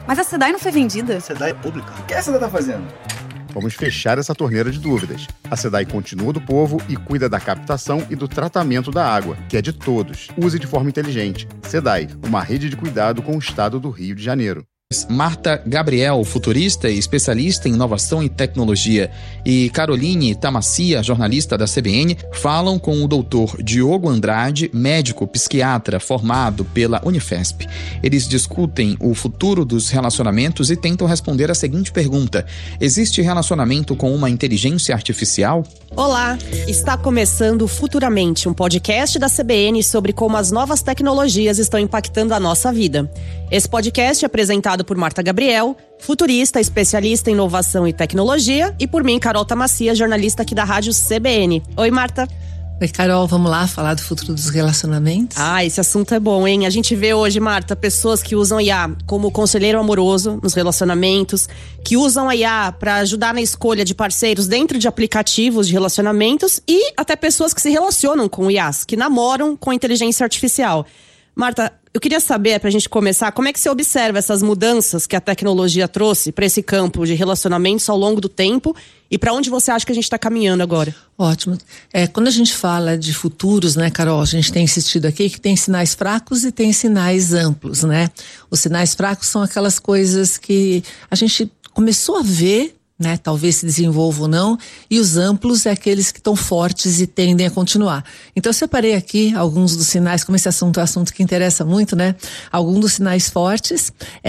Mas a SEDAI não foi vendida? A SEDAI é pública. O que a SEDAI tá fazendo? Vamos fechar essa torneira de dúvidas. A SEDAI continua do povo e cuida da captação e do tratamento da água, que é de todos. Use de forma inteligente. SEDAI, uma rede de cuidado com o estado do Rio de Janeiro. Marta Gabriel, futurista e especialista em inovação e tecnologia, e Caroline Tamassia, jornalista da CBN, falam com o doutor Diogo Andrade, médico psiquiatra formado pela Unifesp. Eles discutem o futuro dos relacionamentos e tentam responder a seguinte pergunta: existe relacionamento com uma inteligência artificial? Olá, está começando Futuramente, um podcast da CBN sobre como as novas tecnologias estão impactando a nossa vida. Esse podcast é apresentado por Marta Gabriel, futurista, especialista em inovação e tecnologia, e por mim, Carol Tamassia, jornalista aqui da rádio CBN. Oi, Marta. Oi, Carol, vamos lá falar do futuro dos relacionamentos? Esse assunto é bom, hein? A gente vê hoje, Marta, pessoas que usam IA como conselheiro amoroso nos relacionamentos, que usam a IA para ajudar na escolha de parceiros dentro de aplicativos de relacionamentos e até pessoas que se relacionam com IAs, que namoram com a inteligência artificial. Marta, eu queria saber, pra gente começar, como é que você observa essas mudanças que a tecnologia trouxe para esse campo de relacionamentos ao longo do tempo e para onde você acha que a gente está caminhando agora? Ótimo. Quando a gente fala de futuros, né, Carol, a gente tem insistido aqui que tem sinais fracos e tem sinais amplos, né? Os sinais fracos são aquelas coisas que a gente começou a ver, né, talvez se desenvolva ou não, e os amplos é aqueles que estão fortes e tendem a continuar. Então eu separei aqui alguns dos sinais, como esse assunto é um assunto que interessa muito, né? Alguns dos sinais fortes.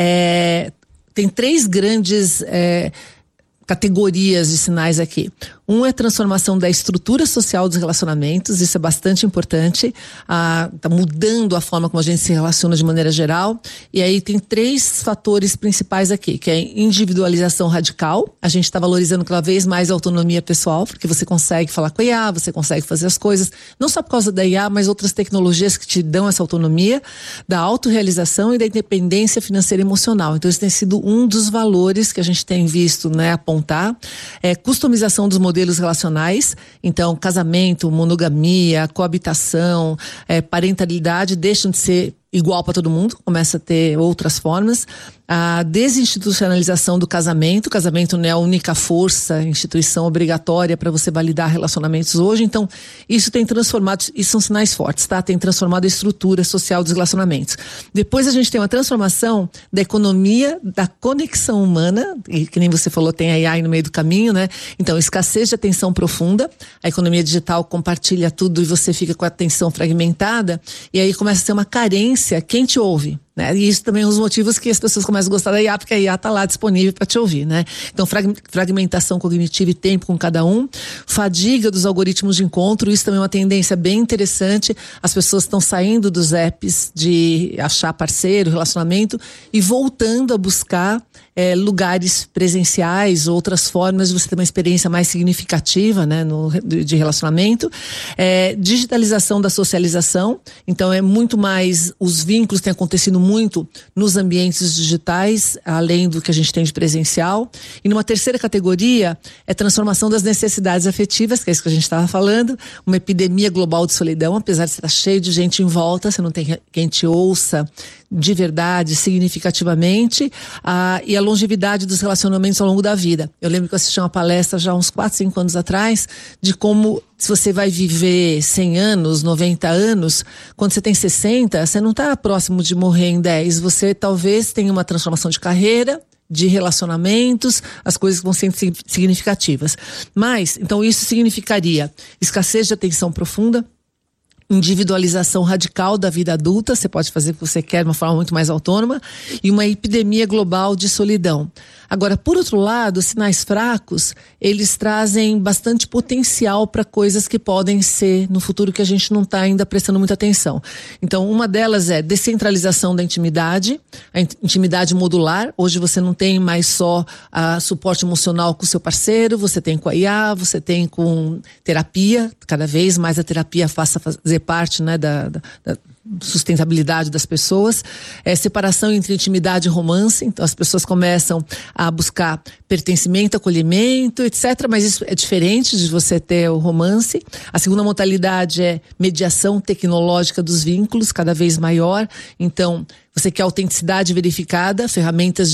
Tem 3 grandes categorias de sinais aqui. Um é a transformação da estrutura social dos relacionamentos, isso é bastante importante, tá mudando a forma como a gente se relaciona de maneira geral, e aí tem 3 fatores principais aqui, que é a individualização radical, a gente está valorizando cada vez mais a autonomia pessoal, porque você consegue falar com a IA, você consegue fazer as coisas, não só por causa da IA, mas outras tecnologias que te dão essa autonomia, da autorrealização e da independência financeira e emocional. Então isso tem sido um dos valores que a gente tem visto, né, apontar, customização dos modelos relacionais, então casamento, monogamia, coabitação, parentalidade deixam de ser igual para todo mundo, começa a ter outras formas. A desinstitucionalização do casamento. O casamento não é a única força, instituição obrigatória para você validar relacionamentos hoje. Então, isso tem transformado, isso são sinais fortes, tá? Tem transformado a estrutura social dos relacionamentos. Depois a gente tem uma transformação da economia, da conexão humana, e que nem você falou, tem a AI no meio do caminho, né? Então, escassez de atenção profunda, a economia digital compartilha tudo e você fica com a atenção fragmentada, e aí começa a ter uma carência, quem te ouve? Né? E isso também é um dos motivos que as pessoas começam a gostar da IA, porque a IA está lá disponível para te ouvir, né? Então, fragmentação cognitiva e tempo com cada um, fadiga dos algoritmos de encontro, isso também é uma tendência bem interessante. As pessoas estão saindo dos apps de achar parceiro, relacionamento e voltando a buscar lugares presenciais, outras formas de você ter uma experiência mais significativa, né, de relacionamento. Digitalização da socialização, então é muito mais, os vínculos têm acontecido muito nos ambientes digitais, além do que a gente tem de presencial. E numa terceira categoria é transformação das necessidades afetivas, que é isso que a gente estava falando, uma epidemia global de solidão, apesar de você estar cheio de gente em volta, você não tem quem te ouça de verdade, significativamente, e a longevidade dos relacionamentos ao longo da vida. Eu lembro que eu assisti uma palestra já uns 4, 5 anos atrás, de como se você vai viver 100 anos, 90 anos, quando você tem 60, você não está próximo de morrer em 10, você talvez tenha uma transformação de carreira, de relacionamentos, as coisas vão ser significativas. Mas, então isso significaria escassez de atenção profunda, individualização radical da vida adulta, você pode fazer o que você quer de uma forma muito mais autônoma, e uma epidemia global de solidão. Agora, por outro lado, os sinais fracos, eles trazem bastante potencial para coisas que podem ser no futuro que a gente não está ainda prestando muita atenção. Então, uma delas é descentralização da intimidade, a intimidade modular. Hoje você não tem mais só suporte emocional com o seu parceiro, você tem com a IA, você tem com terapia, cada vez mais a terapia faça fazer parte, né, da sustentabilidade das pessoas, separação entre intimidade e romance, então as pessoas começam a buscar pertencimento, acolhimento, etc, mas isso é diferente de você ter o romance. A segunda modalidade é mediação tecnológica dos vínculos, cada vez maior, então você quer autenticidade verificada, ferramentas